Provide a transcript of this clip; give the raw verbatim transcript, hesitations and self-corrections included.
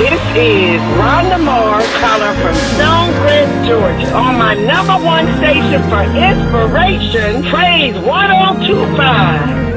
This is Rhonda Moore calling from Stonebridge, Georgia, on my number one station for inspiration, Praise one oh two point five.